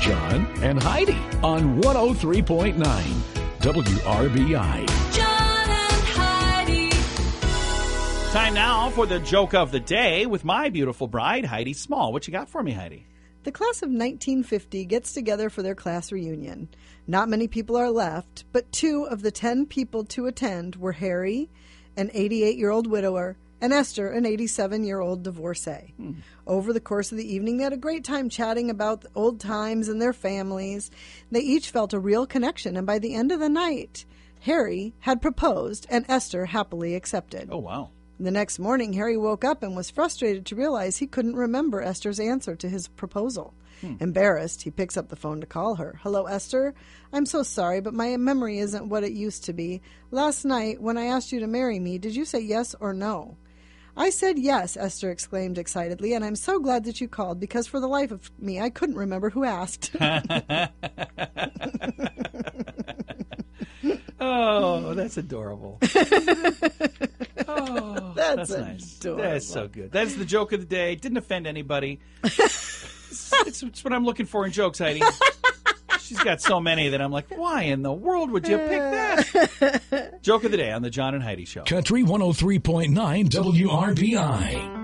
John and Heidi on 103.9 WRBI. John and Heidi. Time now for the joke of the day with my beautiful bride, Heidi Small. What you got for me, Heidi? The class of 1950 gets together for their class reunion. Not many people are left, but 2 of the 10 people to attend were Harry, an 88-year-old widower, and Esther, an 87-year-old divorcee. Over the course of the evening, they had a great time chatting about the old times and their families. They each felt a real connection, and by the end of the night, Harry had proposed, and Esther happily accepted. Oh, wow. The next morning, Harry woke up and was frustrated to realize he couldn't remember Esther's answer to his proposal. Embarrassed, he picks up the phone to call her. "Hello, Esther. I'm so sorry, but my memory isn't what it used to be. Last night, when I asked you to marry me, did you say yes or no?" "I said yes," Esther exclaimed excitedly, "and I'm so glad that you called, because for the life of me, I couldn't remember who asked." Oh, that's adorable. Oh, that's nice. adorable. That's so good. That's the joke of the day. Didn't offend anybody. It's what I'm looking for in jokes, Heidi. She's got so many that I'm like, why in the world would you pick that? Joke of the day on the John and Heidi Show. Country 103.9 WRBI.